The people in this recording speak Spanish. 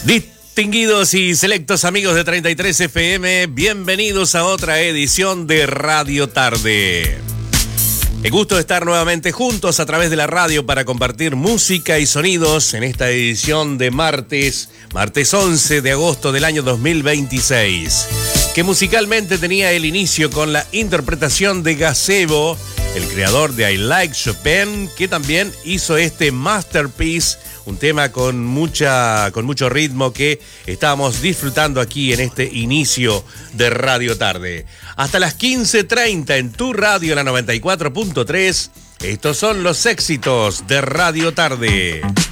Distinguidos y selectos amigos de 33 FM, bienvenidos a otra edición de Radio Tarde. Qué gusto estar nuevamente juntos a través de la radio para compartir música y sonidos en esta edición de martes 11 de agosto del año 2026, que musicalmente tenía el inicio con la interpretación de Gazebo, el creador de I Like Chopin, que también hizo este Masterpiece, un tema con mucho ritmo que estábamos disfrutando aquí en este inicio de Radio Tarde. Hasta las 15:30 en tu radio, la 94.3. Estos son los éxitos de Radio Tarde.